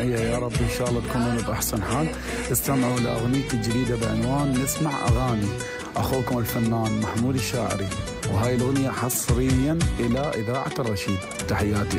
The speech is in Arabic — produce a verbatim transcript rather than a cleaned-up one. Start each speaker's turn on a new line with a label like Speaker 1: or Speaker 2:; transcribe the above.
Speaker 1: يا يا رب إن شاء الله تكونون بأحسن حال. استمعوا لأغنيتي الجديدة بعنوان نسمع أغاني، أخوكم الفنان محمود الشاعري، وهاي الأغنية حصريا إلى إذاعة الرشيد. تحياتي